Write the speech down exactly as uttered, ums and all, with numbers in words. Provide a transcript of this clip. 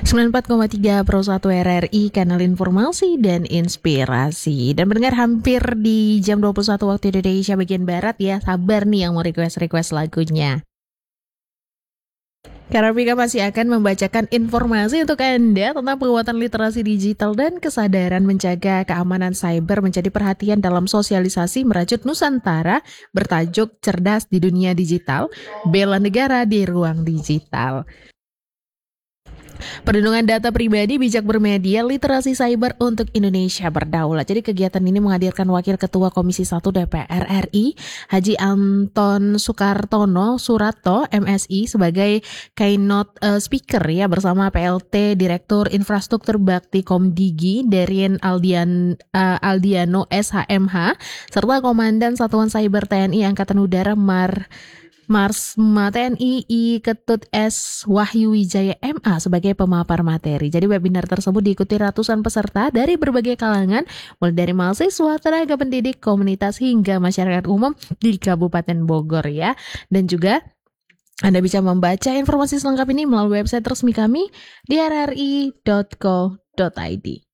sembilan puluh empat koma tiga Pro satu R R I, kanal informasi dan inspirasi. Dan mendengar hampir di jam dua puluh satu waktu Indonesia bagian Barat ya. Sabar nih yang mau request-request lagunya. Karena Vika masih akan membacakan informasi untuk Anda tentang penguatan literasi digital dan kesadaran menjaga keamanan cyber menjadi perhatian dalam sosialisasi merajut Nusantara bertajuk Cerdas di Dunia Digital, Bela Negara di Ruang Digital. Perlindungan data pribadi, bijak bermedia, literasi cyber untuk Indonesia berdaulat. Jadi kegiatan ini menghadirkan Wakil Ketua Komisi satu D P R R I, Haji Anton Soekartono Suratto, M Si, sebagai keynote uh, speaker ya, bersama P L T Direktur Infrastruktur Bakti Komdigi, Darien Aldian, uh, Aldiano S H M H, serta Komandan Satuan Cyber T N I Angkatan Udara Mar Marsma T N I I Ketut S Wahyu Wijaya M A sebagai pemapar materi. Jadi webinar tersebut diikuti ratusan peserta dari berbagai kalangan, mulai dari mahasiswa, tenaga pendidik, komunitas hingga masyarakat umum di Kabupaten Bogor ya. Dan juga Anda bisa membaca informasi selengkap ini melalui website resmi kami di r r i dot co dot i d.